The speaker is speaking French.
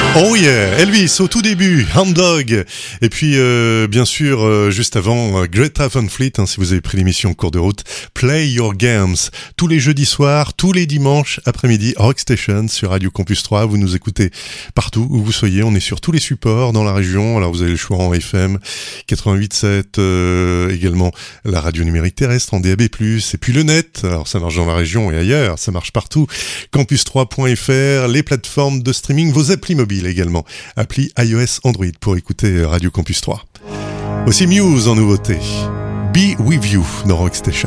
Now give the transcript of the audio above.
Oh yeah, Elvis au tout début, Hound Dog, et puis bien sûr juste avant Greta Van Fleet, si vous avez pris l'émission en cours de route, Play Your Games, tous les jeudis soirs, tous les dimanches après-midi, Rockstation sur Radio Campus 3, vous nous écoutez partout où vous soyez, on est sur tous les supports dans la région, alors vous avez le choix en FM 88.7, également la radio numérique terrestre en DAB+, et puis le net, alors ça marche dans la région et ailleurs, ça marche partout, campus3.fr, les plateformes de streaming, vos applis mobiles également, appli iOS Android pour écouter Radio Campus 3. Aussi Muse en nouveauté, Be With You dans Rockstation.